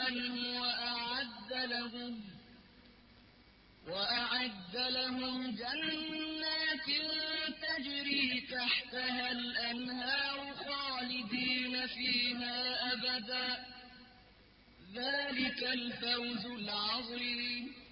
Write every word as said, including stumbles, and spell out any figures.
عنه وأعد لهم وأعد لهم جنات تجري تحتها الأنهار خالدين فيها أبدا ذلك الفوز العظيم